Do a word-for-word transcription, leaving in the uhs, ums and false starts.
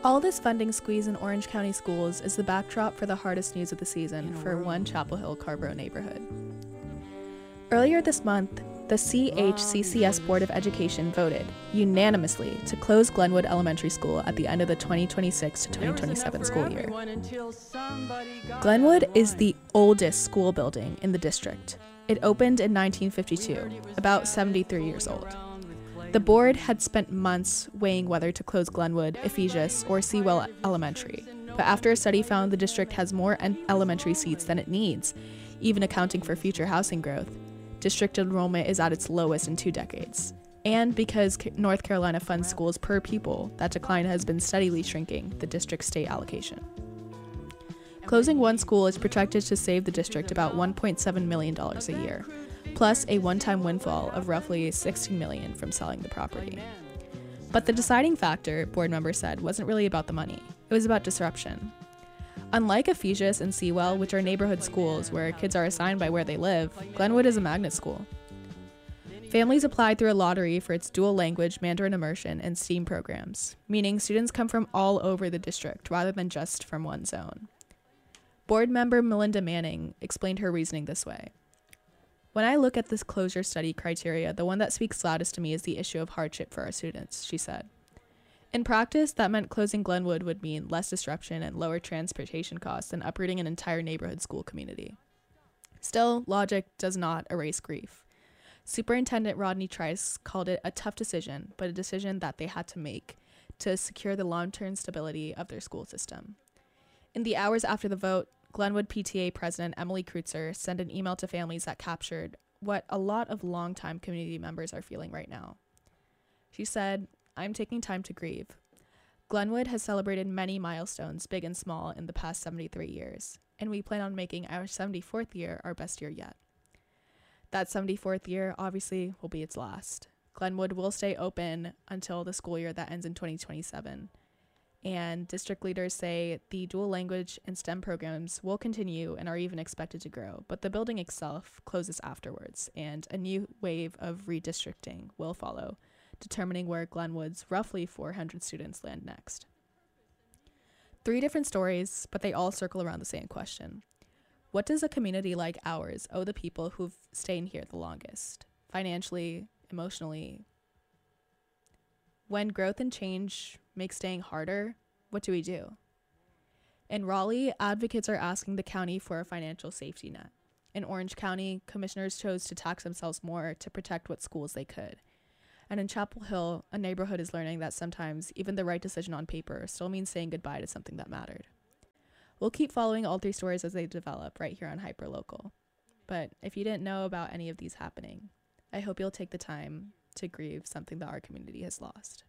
All this funding squeeze in Orange County schools is the backdrop for the hardest news of the season for one Chapel Hill Carrboro neighborhood. Earlier this month, the C H C C S Board of Education voted unanimously to close Glenwood Elementary School at the end of the twenty twenty-six to twenty twenty-seven school year. Glenwood is the oldest school building in the district. It opened in nineteen fifty-two, about seventy-three years old. The board had spent months weighing whether to close Glenwood, Ephesius, or Sewell Elementary, but after a study found the district has more elementary seats than it needs, even accounting for future housing growth, district enrollment is at its lowest in two decades. And because North Carolina funds schools per pupil, that decline has been steadily shrinking the district's state allocation. Closing one school is projected to save the district about one point seven million dollars a year, plus a one-time windfall of roughly sixteen million dollars from selling the property. But the deciding factor, board members said, wasn't really about the money. It was about disruption. Unlike Ephesius and Sewell, which are neighborhood schools where kids are assigned by where they live, Glenwood is a magnet school. Families applied through a lottery for its dual language, Mandarin immersion, and STEAM programs, meaning students come from all over the district rather than just from one zone. Board member Melinda Manning explained her reasoning this way. When I look at this closure study criteria, the one that speaks loudest to me is the issue of hardship for our students, she said. In practice, that meant closing Glenwood would mean less disruption and lower transportation costs than uprooting an entire neighborhood school community. Still, logic does not erase grief. Superintendent Rodney Trice called it a tough decision, but a decision that they had to make to secure the long-term stability of their school system. In the hours after the vote, Glenwood P T A President Emily Kreutzer sent an email to families that captured what a lot of longtime community members are feeling right now. She said, "I'm taking time to grieve. Glenwood has celebrated many milestones, big and small, in the past seventy-three years, and we plan on making our seventy-fourth year our best year yet. That seventy-fourth year, obviously, will be its last. Glenwood will stay open until the school year that ends in twenty twenty-seven. And district leaders say the dual language and STEM programs will continue and are even expected to grow, but the building itself closes afterwards, and a new wave of redistricting will follow, determining where Glenwood's roughly four hundred students land next." Three different stories, but they all circle around the same question. What does a community like ours owe the people who've stayed here the longest, financially, emotionally? When growth and change make staying harder, what do we do? In Raleigh, advocates are asking the county for a financial safety net. In Orange County, commissioners chose to tax themselves more to protect what schools they could. And in Chapel Hill, a neighborhood is learning that sometimes even the right decision on paper still means saying goodbye to something that mattered. We'll keep following all three stories as they develop right here on Hyperlocal. But if you didn't know about any of these happening, I hope you'll take the time to grieve something that our community has lost.